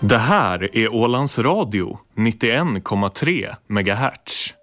Det här är Ålands Radio 91,3 MHz.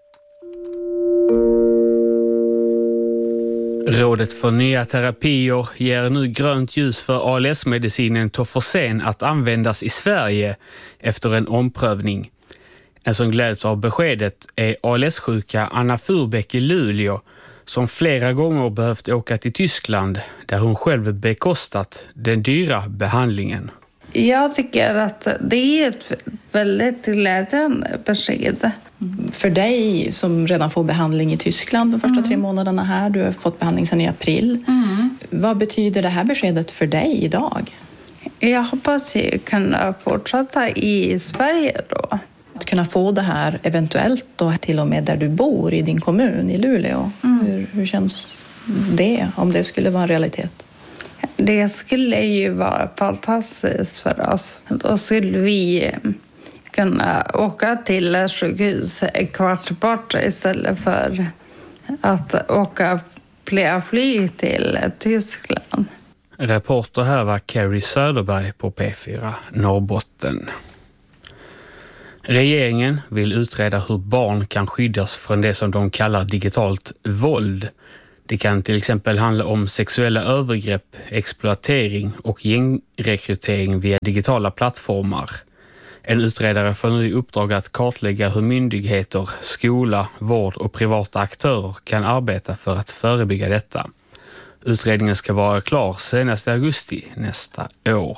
Rådet för nya terapier ger nu grönt ljus för ALS-medicinen Tofersen att användas i Sverige efter en omprövning. En som gläds av beskedet är ALS-sjuka Anna Furbeck i Luleå som flera gånger behövt åka till Tyskland där hon själv bekostat den dyra behandlingen. Jag tycker att det är ett väldigt glädjande besked. För dig som redan får behandling i Tyskland de första 3 månaderna här, du har fått behandling sedan i april. Vad betyder det här beskedet för dig idag? Jag hoppas jag kan fortsätta i Sverige då. Att kunna få det här eventuellt då till och med där du bor i din kommun i Luleå. Hur känns det om det skulle vara en realitet? Det skulle ju vara fantastiskt för oss. Då skulle vi kunna åka till sjukhus kvart bort istället för att åka flera flyg till Tyskland. Reporter här var Carrie Söderberg på P4 Norrbotten. Regeringen vill utreda hur barn kan skyddas från det som de kallar digitalt våld. Det kan till exempel handla om sexuella övergrepp, exploatering och gängrekrytering via digitala plattformar. En utredare får nu i uppdrag att kartlägga hur myndigheter, skola, vård och privata aktörer kan arbeta för att förebygga detta. Utredningen ska vara klar senast i augusti nästa år.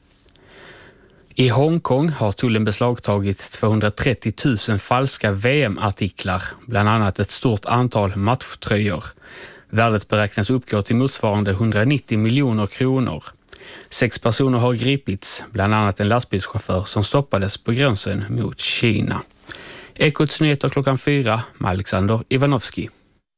I Hongkong har tullen beslagtagit 230 000 falska VM-artiklar, bland annat ett stort antal matchtröjor. Värdet beräknas uppgå till motsvarande 190 miljoner kronor. 6 personer har gripits, bland annat en lastbilschaufför som stoppades på gränsen mot Kina. Ekots nyheter 4:00 med Alexander Ivanovski.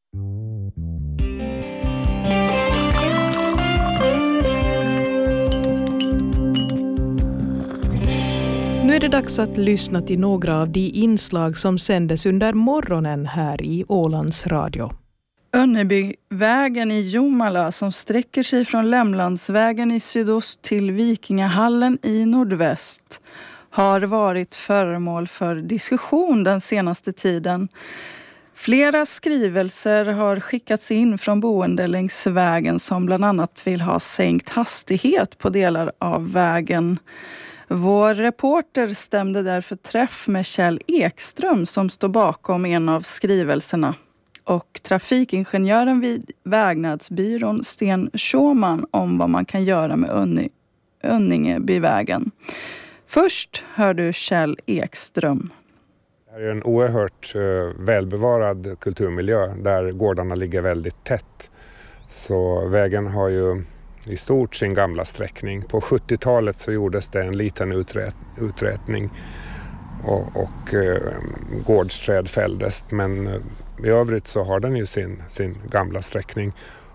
Nu är det dags att lyssna till några av de inslag som sändes under morgonen här i Ålands Radio. Önnebyvägen i Jomala som sträcker sig från Lämlandsvägen i sydost till Vikingahallen i nordväst har varit föremål för diskussion den senaste tiden. Flera skrivelser har skickats in från boende längs vägen som bland annat vill ha sänkt hastighet på delar av vägen. Vår reporter stämde därför träff med Kjell Ekström som står bakom en av skrivelserna. Och trafikingenjören vid vägnadsbyrån Sten Schåman om vad man kan göra med Önningebyvägen. Först hör du Kjell Ekström. Det är en oerhört välbevarad kulturmiljö där gårdarna ligger väldigt tätt. Så vägen har ju i stort sin gamla sträckning. På 70-talet så gjordes det en liten uträtning och gårdsträd fälldes, men i övrigt så har den ju sin gamla sträckning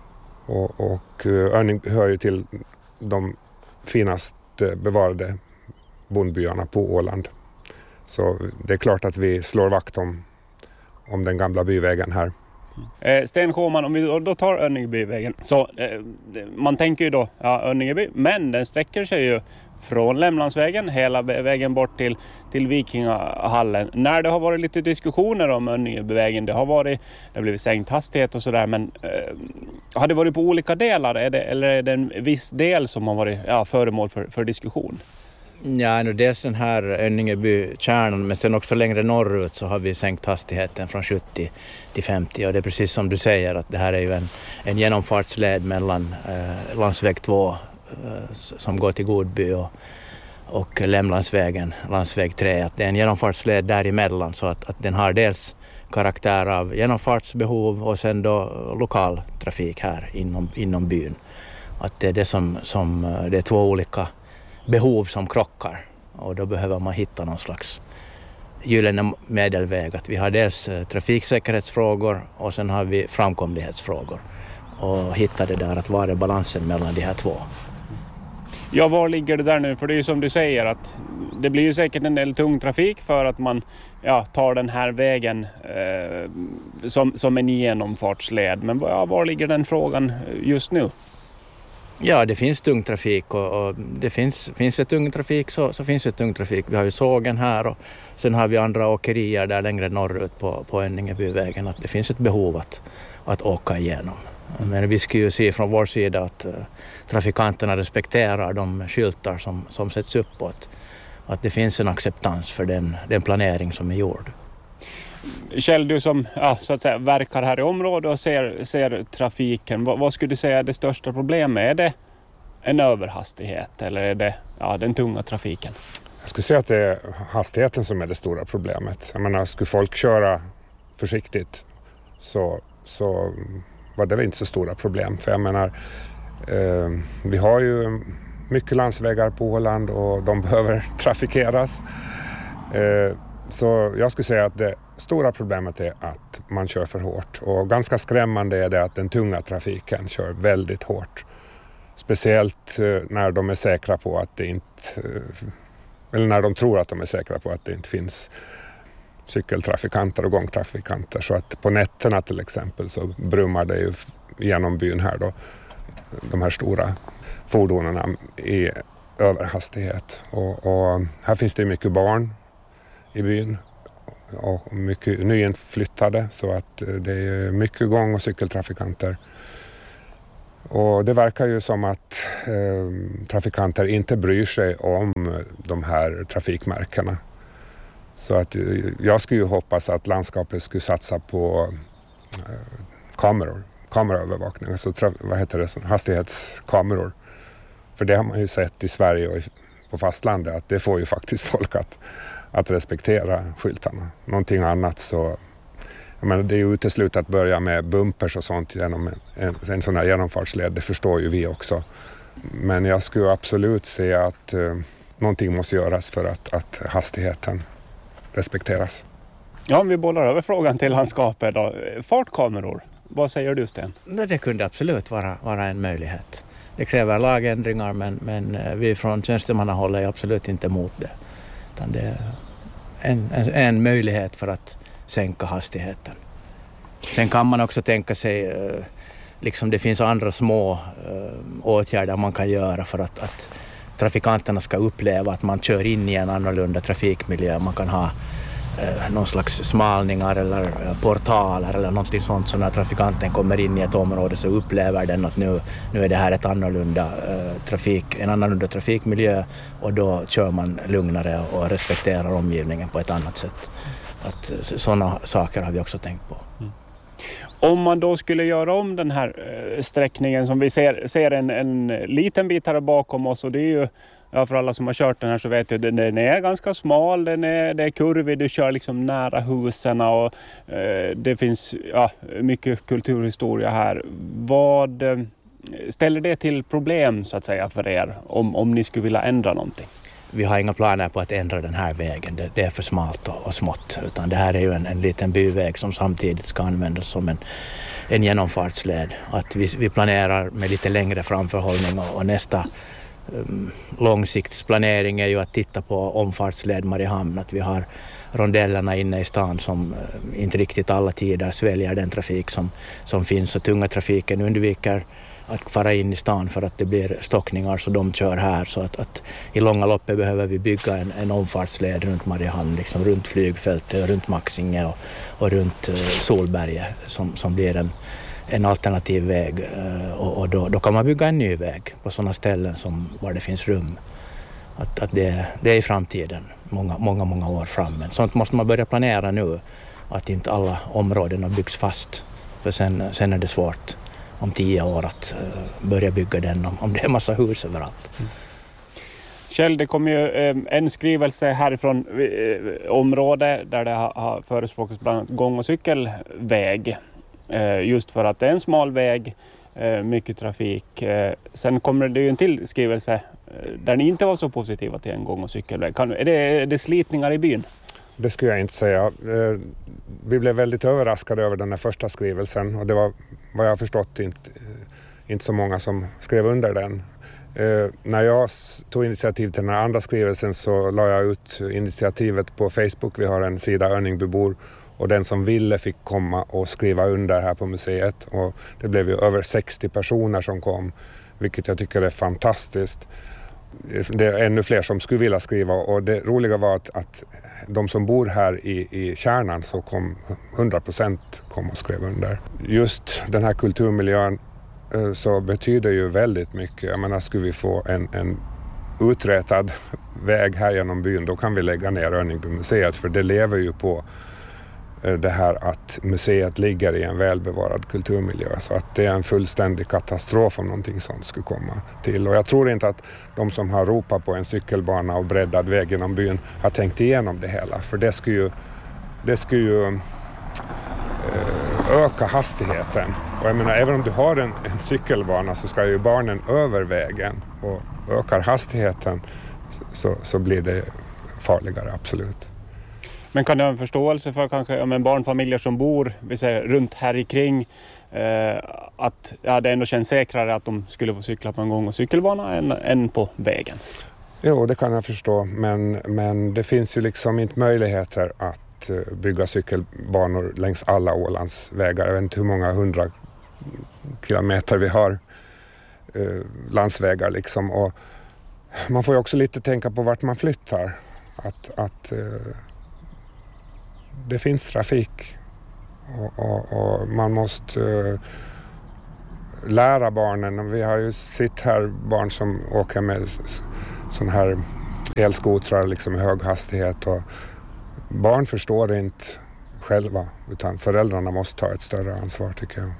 och Önning hör ju till de finast bevarade bondbyarna på Åland. Så det är klart att vi slår vakt om den gamla byvägen här. Sten Schåman, om vi då tar Önningebyvägen, så man tänker ju då Önningeby, men den sträcker sig ju från Lämlandsvägen hela vägen bort till Vikingahallen. När det har varit lite diskussioner om Önningebyvägen, det har blivit sänkt hastighet och sådär, men har det varit på olika delar eller är det en viss del som har varit föremål för diskussion? Ja, dels den här Önningeby-kärnan, men sen också längre norrut så har vi sänkt hastigheten från 70 till 50. Och det är precis som du säger att det här är ju en genomfartsled mellan landsväg 2 som går till Godby och Lämlandsvägen, landsväg 3. Att det är en genomfartsled däremellan så att den har dels karaktär av genomfartsbehov och sen då lokal trafik här inom byn. Att det är det som det är 2 olika behov som krockar och då behöver man hitta någon slags gyllene medelväg. Att vi har dels trafiksäkerhetsfrågor och sen har vi framkomlighetsfrågor och hitta det där att vara är balansen mellan de här 2. Ja, var ligger det där nu? För det är ju som du säger att det blir ju säkert en del tung trafik för att man tar den här vägen som en genomfartsled. Men var ligger den frågan just nu? Ja, det finns tung trafik och det finns det tung trafik så finns det tung trafik. Vi har ju sågen här och sen har vi andra åkerier där längre norrut på Önningebyvägen att det finns ett behov att åka igenom. Men vi skulle ju se från vår sida att trafikanterna respekterar de skyltar som sätts upp och att det finns en acceptans för den planering som är gjord. Kjell, du som så att säga, verkar här i området och ser trafiken, vad skulle du säga är det största problemet? Är det en överhastighet eller är det den tunga trafiken? Jag skulle säga att det är hastigheten som är det stora problemet. Jag menar, skulle folk köra försiktigt så var det väl inte så stora problem. För jag menar, vi har ju mycket landsvägar på Åland och de behöver trafikeras. Så jag skulle säga att det stora problemet är att man kör för hårt. Och ganska skrämmande är det att den tunga trafiken kör väldigt hårt. Speciellt när de är säkra på att det inte... Eller när de tror att de är säkra på att det inte finns cykeltrafikanter och gångtrafikanter. Så att på nätterna till exempel så brummar det ju genom byn här då. De här stora fordonen i överhastighet. Och här finns det mycket barn i byn och mycket nyinflyttade så att det är mycket gång- och cykeltrafikanter. Och det verkar ju som att trafikanter inte bryr sig om de här trafikmärkena. Så att jag skulle ju hoppas att landskapet skulle satsa på kameraövervakning, alltså hastighetskameror. För det har man ju sett i Sverige och på fastlandet att det får ju faktiskt folk att respektera skyltarna. Någonting annat så... Jag menar, det är ju uteslutet att börja med bumpers och sånt genom en sån här genomfartsled, det förstår ju vi också. Men jag skulle absolut säga att någonting måste göras för att hastigheten respekteras. Ja, om vi bollar över frågan till landskapet då. Fartkameror, vad säger du, Sten? Det kunde absolut vara en möjlighet. Det kräver lagändringar men vi från tjänstemannahåll är absolut inte emot det. Utan det är en möjlighet för att sänka hastigheten. Sen kan man också tänka sig, liksom det finns andra små åtgärder man kan göra för att trafikanterna ska uppleva att man kör in i en annorlunda trafikmiljö. Man kan ha någon slags smalningar eller portaler eller någonting sånt, så när trafikanten kommer in i ett område så upplever den att nu är det här en annorlunda trafikmiljö och då kör man lugnare och respekterar omgivningen på ett annat sätt. Att sådana saker har vi också tänkt på. Mm. Om man då skulle göra om den här sträckningen som vi ser en liten bit här bakom oss, och det är ju, för alla som har kört den här så vet ju den är ganska smal, det är kurvig, du kör liksom nära husen och det finns mycket kulturhistoria här. Vad ställer det till problem så att säga för er om ni skulle vilja ändra någonting? Vi har inga planer på att ändra den här vägen. Det är för smalt och smått. Utan det här är ju en liten byväg som samtidigt ska användas som en genomfartsled. Att vi planerar med lite längre framförhållning och nästa långsiktsplanering är ju att titta på omfartsled Mariehamn. Att vi har rondellerna inne i stan som inte riktigt alla tider sväljer den trafik som finns. Och tunga trafiken undviker att fara in i stan för att det blir stockningar så de kör här. Så att i långa loppet behöver vi bygga en omfartsled runt Mariehamn, liksom runt flygfältet, runt Maxinge och runt Solberget som blir en alternativ väg. Och då kan man bygga en ny väg på sådana ställen var det finns rum. Att det är i framtiden, många år fram. Men sånt måste man börja planera nu, att inte alla områden byggs fast. För sen är det svårt om 10 år att börja bygga den om det är massa hus överallt. Mm. Kjell, det kom ju en skrivelse härifrån område där det har förespråkats bland annat gång- och cykelväg. Just för att det är en smal väg, mycket trafik. Sen kommer det ju en till skrivelse där ni inte var så positiva till en gång- och cykelväg. Är det slitningar i byn? Det skulle jag inte säga. Vi blev väldigt överraskade över den här första skrivelsen och det var vad jag har förstått inte så många som skrev under den. När jag tog initiativ till den här andra skrivelsen så la jag ut initiativet på Facebook. Vi har en sida Önningbybor och den som ville fick komma och skriva under här på museet. Och det blev ju över 60 personer som kom. vilket jag tycker är fantastiskt. Det är ännu fler som skulle vilja skriva, och det roliga var att de som bor här i kärnan så kom 100% kom och skrev under. Just den här kulturmiljön så betyder ju väldigt mycket. Jag menar, skulle vi få en uträtad väg här genom byn, då kan vi lägga ner Örningbymuseet, för det lever ju på det här att museet ligger i en välbevarad kulturmiljö, så att det är en fullständig katastrof om någonting sånt skulle komma till. Och jag tror inte att de som har ropat på en cykelbana och breddad väg genom byn har tänkt igenom det hela, för det skulle ju öka hastigheten. Och jag menar, även om du har en cykelbana så ska ju barnen över vägen, och ökar hastigheten så blir det farligare, absolut. Men kan du ha en förståelse för kanske barnfamiljer som bor vi säger, runt här i kring att det ändå känns säkrare att de skulle få cykla på en gång- och cykelbana än på vägen? Jo, det kan jag förstå, men det finns ju liksom inte möjligheter att bygga cykelbanor längs alla Ålands vägar. Jag vet inte hur många 100 kilometer vi har landsvägar liksom, och man får ju också lite tänka på vart man flyttar, att det finns trafik och man måste lära barnen. Vi har ju sett här barn som åker med sån här elskotrar liksom i hög hastighet, och barn förstår inte själva, utan föräldrarna måste ta ett större ansvar, tycker jag.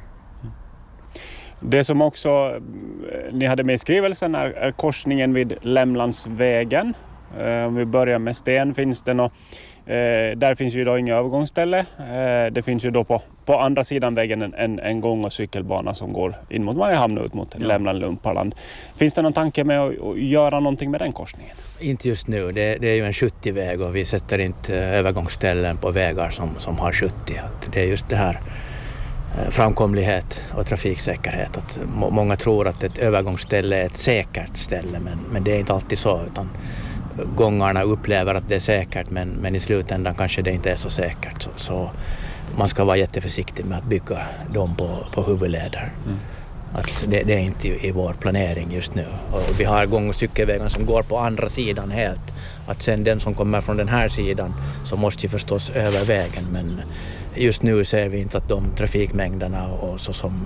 Det som också ni hade med i skrivelsen är korsningen vid Lämlandsvägen. Om vi börjar med Sten, finns det något. Där finns ju då inga övergångsställe. Det finns ju då på andra sidan vägen en gång- och cykelbana som går in mot Mariehamn och ut mot Lämland-Lumparland. Finns det någon tanke med att göra någonting med den korsningen? Inte just nu. Det är ju en 70-väg och vi sätter inte övergångsställen på vägar som har 70. Det är just det här framkomlighet och trafiksäkerhet. Att många tror att ett övergångsställe är ett säkert ställe, men det är inte alltid så, utan gångarna upplever att det är säkert, men i slutändan kanske det inte är så säkert. Så man ska vara jätteförsiktig med att bygga dem på huvudleder. Att det är inte i vår planering just nu. Och vi har gång- och cykelvägar som går på andra sidan helt. Att sen den som kommer från den här sidan så måste ju förstås över vägen, men just nu ser vi inte att de trafikmängderna och så som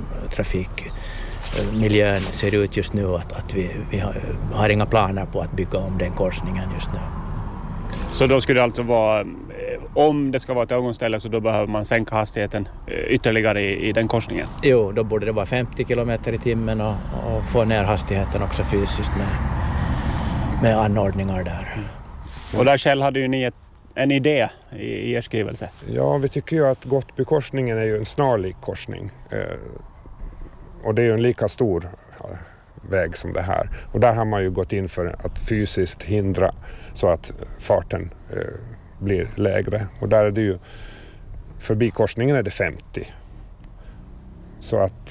trafikmiljön ser ut just nu, att vi har inga planer på att bygga om den korsningen just nu. Så då skulle det alltså vara, om det ska vara ett övergångsställe, så då behöver man sänka hastigheten ytterligare i den korsningen? Jo, då borde det vara 50 kilometer i timmen och få ner hastigheten också fysiskt med anordningar där. Och där Kjell hade ju ni en idé i er skrivelse. Ja, vi tycker ju att Gottbykorsningen är ju en snarlik korsning. Och det är ju en lika stor väg som det här. Och där har man ju gått in för att fysiskt hindra så att farten blir lägre. Och där är det ju, förbi korsningen är det 50. Så att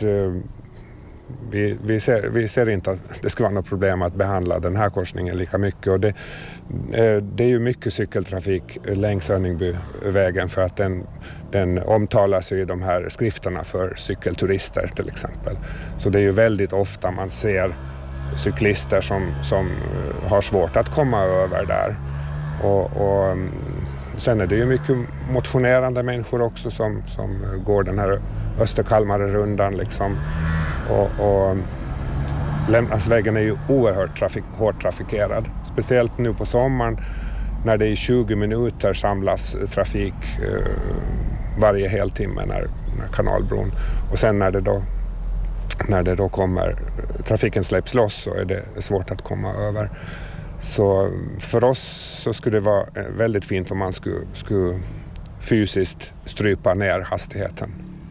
vi ser inte att det ska vara något problem att behandla den här korsningen lika mycket. Och det är ju mycket cykeltrafik längs Örningbyvägen, för att den omtalas i de här skrifterna för cykelturister till exempel. Så det är ju väldigt ofta man ser cyklister som har svårt att komma över där. Och sen är det ju mycket motionerande människor också som går den här Österkalmarerundan liksom. Och Lämlandsvägen är ju oerhört hårt trafikerad. Speciellt nu på sommaren när det i 20 minuter samlas trafik varje heltimme när kanalbron. Och sen när det då kommer, trafiken släpps loss, så är det svårt att komma över. Så för oss så skulle det vara väldigt fint om man skulle fysiskt strypa ner hastigheten.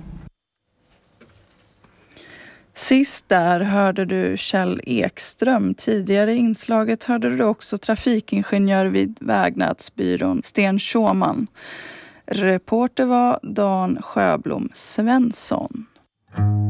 Sist där hörde du Kjell Ekström. Tidigare i inslaget hörde du också trafikingenjör vid Vägnätsbyrån Sten Schåman. Reporter var Dan Sjöblom Svensson.